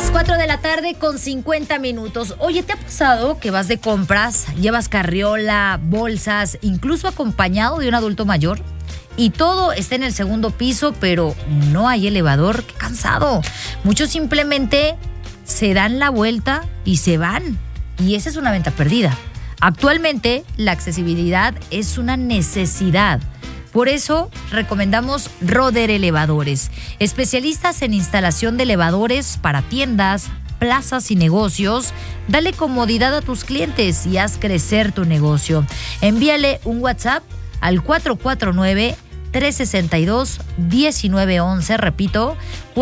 Las 4 de la tarde con 50 minutos. Oye, ¿te ha pasado que vas de compras, llevas carriola, bolsas, incluso acompañado de un adulto mayor? Y todo está en el segundo piso, pero no hay elevador. ¡Qué cansado! Muchos simplemente se dan la vuelta y se van. Y esa es una venta perdida. Actualmente, la accesibilidad es una necesidad. Por eso, recomendamos Roder Elevadores, especialistas en instalación de elevadores para tiendas, plazas y negocios. Dale comodidad a tus clientes y haz crecer tu negocio. Envíale un WhatsApp al 449-362-1911. Repito,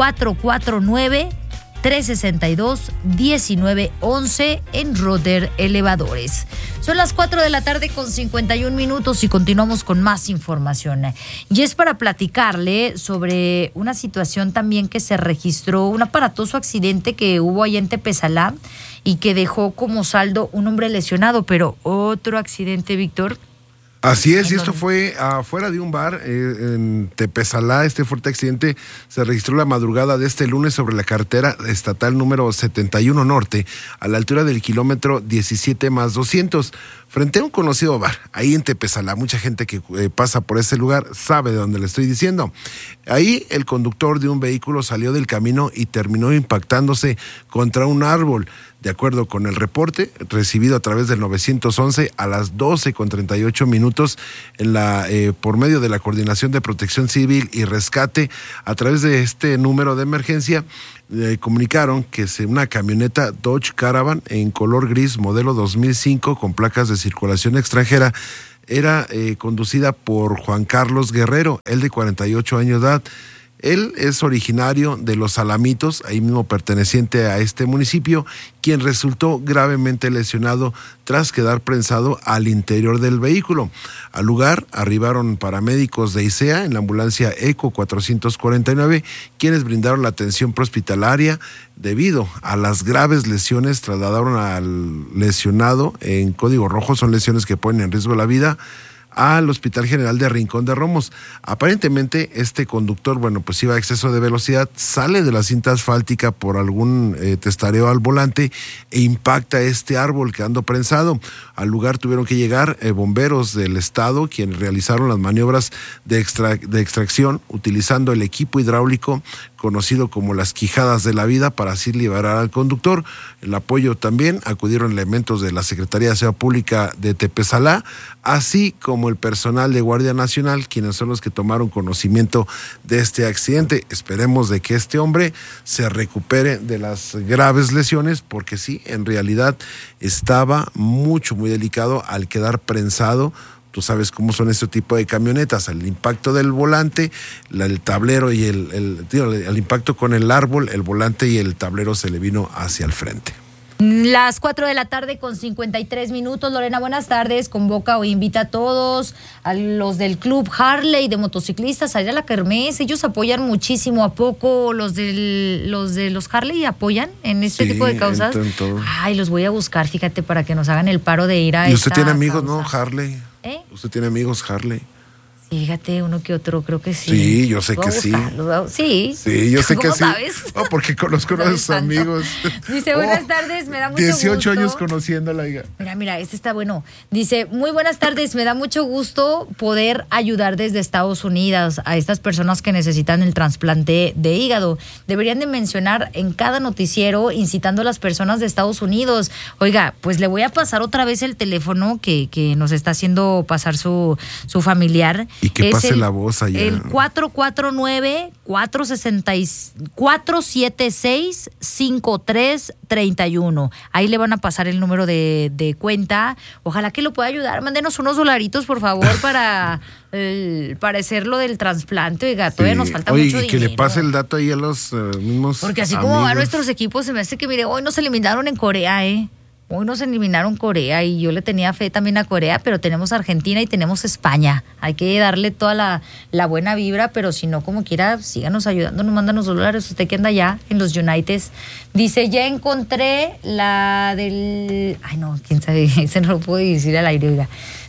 449-362-1911 en Roder Elevadores. Son las 4 de la tarde con 51 minutos y continuamos con más información. Y es para platicarle sobre una situación también que se registró, un aparatoso accidente que hubo allá en Tepezalá y que dejó como saldo un hombre lesionado, pero otro accidente, Víctor. Así es, y esto fue afuera de un bar en Tepezalá. Este fuerte accidente se registró la madrugada de este lunes sobre la carretera estatal número 71 Norte, a la altura del kilómetro 17+200, frente a un conocido bar, ahí en Tepezalá. Mucha gente que pasa por ese lugar sabe de dónde le estoy diciendo. Ahí el conductor de un vehículo salió del camino y terminó impactándose contra un árbol. De acuerdo con el reporte recibido a través del 911 a las 12:38 por medio de la Coordinación de Protección Civil y Rescate, a través de este número de emergencia, comunicaron que una camioneta Dodge Caravan en color gris modelo 2005 con placas de circulación extranjera era conducida por Juan Carlos Guerrero, él de 48 años de edad. Él es originario de Los Alamitos, ahí mismo perteneciente a este municipio, quien resultó gravemente lesionado tras quedar prensado al interior del vehículo. Al lugar arribaron paramédicos de ICEA en la ambulancia ECO 449, quienes brindaron la atención prehospitalaria. Debido a las graves lesiones, trasladaron al lesionado en código rojo, son lesiones que ponen en riesgo la vida, al Hospital General de Rincón de Romos. Aparentemente este conductor, pues iba a exceso de velocidad, sale de la cinta asfáltica por algún testareo al volante e impacta este árbol quedando prensado. Al lugar tuvieron que llegar bomberos del estado, quienes realizaron las maniobras de extracción utilizando el equipo hidráulico conocido como las quijadas de la vida, para así liberar al conductor. El apoyo también acudieron elementos de la Secretaría de Seguridad Pública de Tepezalá, así como el personal de Guardia Nacional, quienes son los que tomaron conocimiento de este accidente. Esperemos de que este hombre se recupere de las graves lesiones, porque sí, en realidad estaba muy delicado al quedar prensado. Tú sabes cómo son este tipo de camionetas, el impacto del volante, el tablero y el impacto con el árbol, el volante y el tablero se le vino hacia el frente. Las 4 de la tarde con 53 minutos. Lorena, buenas tardes. Convoca o invita a todos, a los del Club Harley de motociclistas, a ir a la kermés. Ellos apoyan muchísimo. ¿A poco los de los Harley apoyan en este tipo de causas? Ay, los voy a buscar, fíjate, para que nos hagan el paro de ir a esta. ¿Y usted tiene amigos, causa? no, Harley? ¿Usted tiene amigos Harley? Fíjate, uno que otro, creo que sí. Sí, yo sé que sí. Sí. Sí, yo sé que sí. ¿Cómo sabes? Oh, porque conozco a sus amigos. Dice, buenas tardes, me da mucho 18 gusto. años conociéndola, hija. Mira, este está bueno. Dice, muy buenas tardes, me da mucho gusto poder ayudar desde Estados Unidos a estas personas que necesitan el trasplante de hígado. Deberían de mencionar en cada noticiero incitando a las personas de Estados Unidos. Oiga, pues le voy a pasar otra vez el teléfono que nos está haciendo pasar su familiar. Y que pase la voz allá. El 449-476-5331. Ahí le van a pasar el número de cuenta. Ojalá que lo pueda ayudar. Mándenos unos dolaritos, por favor, para hacerlo del trasplante. Oiga, todavía nos falta mucho dinero. Y que le pase el dato ahí a los mismos Porque así amigos. como van nuestros equipos, se me hace que, mire, hoy nos eliminaron en Corea, Hoy nos eliminaron Corea y yo le tenía fe también a Corea, pero tenemos Argentina y tenemos España. Hay que darle toda la buena vibra, pero si no, como quiera, síganos ayudando, nos mándanos dólares. Usted que anda allá en los United. Dice, ya encontré la del... Ay, no, quién sabe, ese no lo puedo decir al aire, oiga.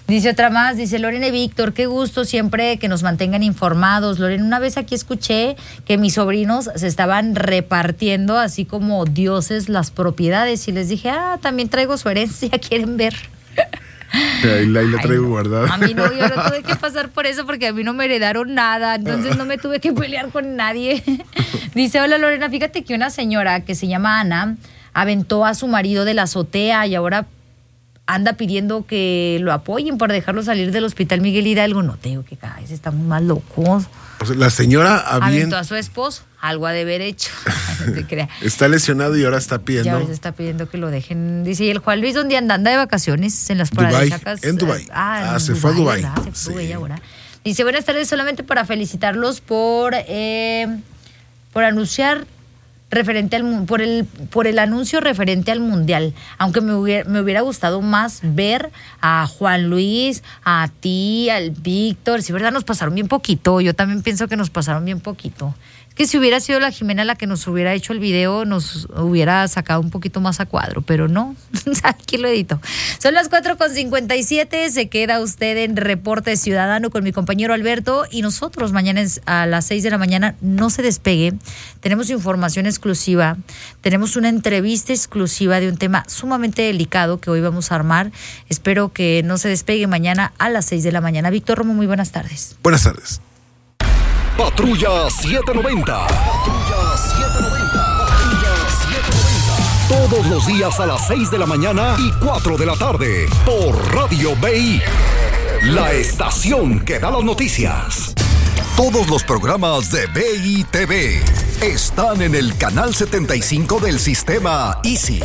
Dice otra más, dice Lorena y Víctor, qué gusto siempre que nos mantengan informados. Lorena, una vez aquí escuché que mis sobrinos se estaban repartiendo así como dioses las propiedades y les dije, también traigo su herencia, ¿quieren ver? Ahí la traigo guardada. A mí no, yo no tuve que pasar por eso porque a mí no me heredaron nada, entonces no me tuve que pelear con nadie. Dice, hola Lorena, fíjate que una señora que se llama Ana aventó a su marido de la azotea y ahora anda pidiendo que lo apoyen para dejarlo salir del hospital Miguel Hidalgo. No te digo que cada vez estamos más locos. O sea, la señora aventó a su esposo, algo ha de haber hecho. No te creas. Está lesionado y ahora está pidiendo. Ya ahora se está pidiendo que lo dejen. Dice, ¿y el Juan Luis dónde anda? Anda de vacaciones en las paradisacas. En Dubái. Se fue a Dubái. Se fue ahora. Dice, buenas tardes, solamente para felicitarlos por anunciar referente por el anuncio referente al Mundial, aunque me hubiera gustado más ver a Juan Luis, a ti, al Víctor, si verdad nos pasaron bien poquito, yo también pienso que nos pasaron bien poquito. Es que si hubiera sido la Jimena la que nos hubiera hecho el video, nos hubiera sacado un poquito más a cuadro, pero no, aquí lo edito. Son las 4:57, se queda usted en Reporte Ciudadano con mi compañero Alberto y nosotros mañana a las 6 de la mañana, no se despegue, tenemos información exclusiva, tenemos una entrevista exclusiva de un tema sumamente delicado que hoy vamos a armar, espero que no se despegue mañana a las 6 de la mañana. Víctor Romo, muy buenas tardes. Buenas tardes. Patrulla 790. Patrulla 790. Patrulla 790. Todos los días a las 6 de la mañana y 4 de la tarde. Por Radio BI. La estación que da las noticias. Todos los programas de BI TV están en el canal 75 del sistema Easy.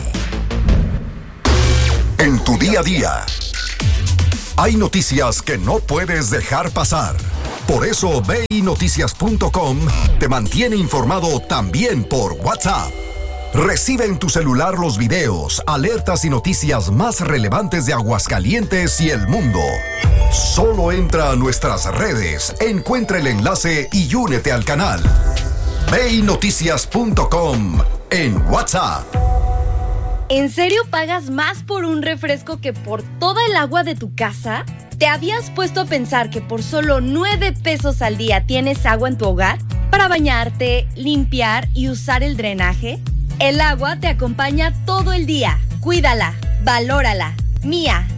En tu día a día. Hay noticias que no puedes dejar pasar. Por eso BINoticias.com te mantiene informado también por WhatsApp. Recibe en tu celular los videos, alertas y noticias más relevantes de Aguascalientes y el mundo. Solo entra a nuestras redes, encuentra el enlace y únete al canal. BINoticias.com en WhatsApp. ¿En serio pagas más por un refresco que por toda el agua de tu casa? ¿Te habías puesto a pensar que por solo 9 pesos al día tienes agua en tu hogar para bañarte, limpiar y usar el drenaje? El agua te acompaña todo el día. Cuídala, valórala. Mía,